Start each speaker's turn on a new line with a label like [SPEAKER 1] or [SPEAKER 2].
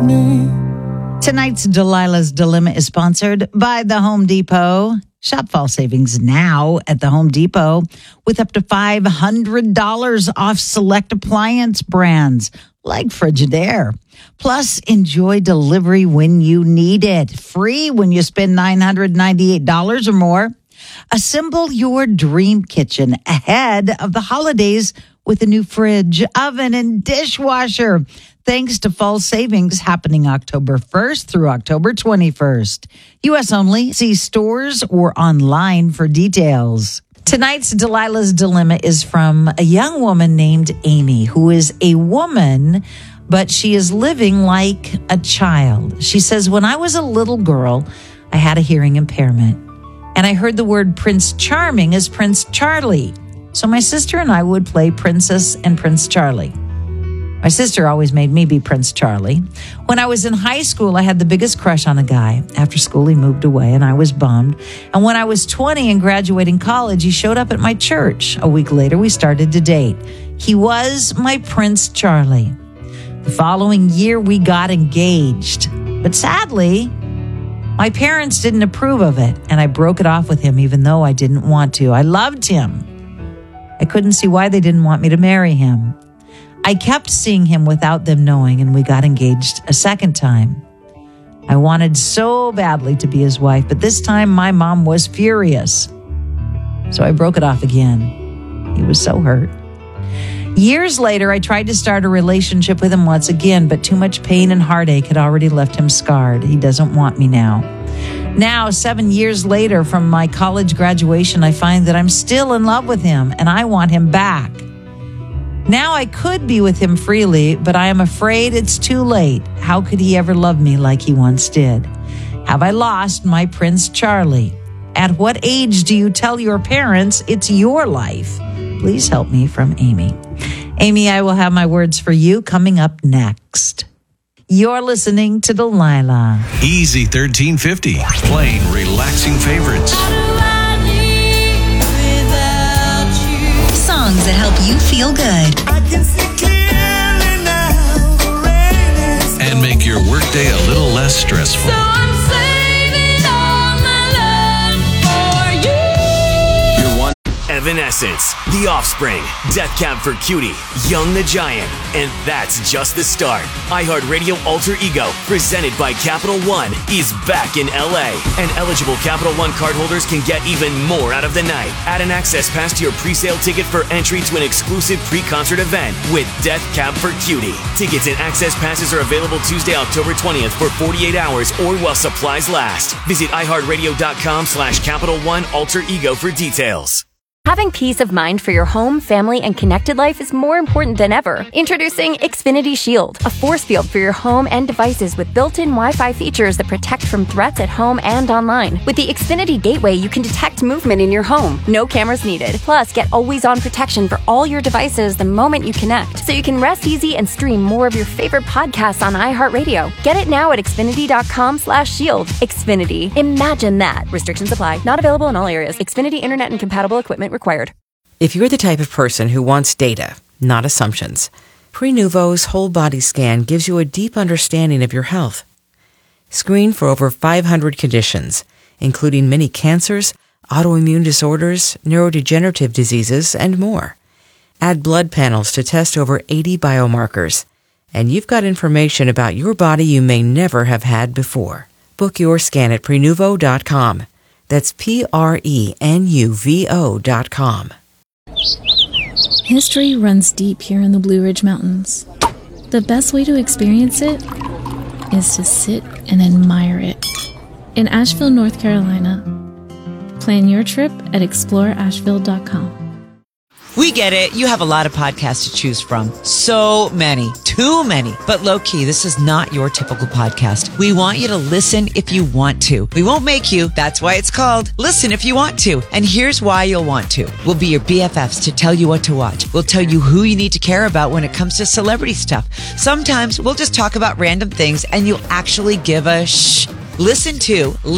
[SPEAKER 1] Tonight's Delilah's Dilemma is sponsored by the Home Depot. Shop fall savings now at the Home Depot with up to $500 off select appliance brands like Frigidaire. Plus, enjoy delivery when you need it. Free when you spend $998 or more. Assemble your dream kitchen ahead of the holidays with a new fridge, oven, and dishwasher. Thanks to fall savings happening October 1st through October 21st. U.S. only. See stores or online for details. Tonight's Delilah's Dilemma is from a young woman named Amy, who is a woman, but she is living like a child. She says, when I was a little girl, I had a hearing impairment, and I heard the word Prince Charming as Prince Charlie. So my sister and I would play Princess and Prince Charlie. My sister always made me be Prince Charlie. When I was in high school, I had the biggest crush on a guy. After school, he moved away, and I was bummed. And when I was 20 and graduating college, he showed up at my church. A week later, we started to date. He was my Prince Charlie. The following year, we got engaged. But sadly, my parents didn't approve of it, and I broke it off with him even though I didn't want to. I loved him. I couldn't see why they didn't want me to marry him. I kept seeing him without them knowing, and we got engaged a second time. I wanted so badly to be his wife, but this time my mom was furious. So I broke it off again. He was so hurt. Years later, I tried to start a relationship with him once again, but too much pain and heartache had already left him scarred. He doesn't want me now. Now, 7 years later from my college graduation, I find that I'm still in love with him, and I want him back. Now I could be with him freely, but I am afraid it's too late. How could he ever love me like he once did? Have I lost my Prince Charlie? At what age do you tell your parents it's your life? Please help me, from Amy. Amy, I will have my words for you coming up next. You're listening to Delilah.
[SPEAKER 2] Easy 1350. Playing relaxing favorites.
[SPEAKER 3] Songs that help you feel good.
[SPEAKER 4] I can see clearly now the rain is
[SPEAKER 2] And make your workday a little less stressful.
[SPEAKER 4] so I'm saving all my love for you.
[SPEAKER 5] Your one Evanescence, The Offspring, Death Cab for Cutie, Young the Giant, and that's just the start. iHeartRadio Alter Ego, presented by Capital One, is back in LA, and eligible Capital One cardholders can get even more out of the night. Add an access pass to your pre-sale ticket for entry to an exclusive pre-concert event with Death Cab for Cutie. Tickets and access passes are available Tuesday, October 20th for 48 hours or while supplies last. Visit iHeartRadio.com/Capital One Alter Ego for details.
[SPEAKER 6] Having peace of mind for your home, family, and connected life is more important than ever. Introducing Xfinity Shield, a force field for your home and devices with built-in Wi-Fi features that protect from threats at home and online. With the Xfinity Gateway, you can detect movement in your home. No cameras needed. Plus, get always-on protection for all your devices the moment you connect, so you can rest easy and stream more of your favorite podcasts on iHeartRadio. Get it now at Xfinity.com/shield. Xfinity. Imagine that. Restrictions apply. Not available in all areas. Xfinity Internet and compatible equipment required.
[SPEAKER 7] If you're the type of person who wants data, not assumptions, Prenuvo's whole body scan gives you a deep understanding of your health. Screen for over 500 conditions, including many cancers, autoimmune disorders, neurodegenerative diseases, and more. Add blood panels to test over 80 biomarkers, and you've got information about your body you may never have had before. Book your scan at Prenuvo.com. That's Prenuvo.com.
[SPEAKER 8] History runs deep here in the Blue Ridge Mountains. The best way to experience it is to sit and admire it. In Asheville, North Carolina. Plan your trip at exploreasheville.com.
[SPEAKER 9] We get it. You have a lot of podcasts to choose from. So many. Too many. But low-key, this is not your typical podcast. We want you to listen if you want to. We won't make you. That's why it's called Listen If You Want To. And here's why you'll want to. We'll be your BFFs to tell you what to watch. We'll tell you who you need to care about when it comes to celebrity stuff. Sometimes we'll just talk about random things and you'll actually give a shh. Listen to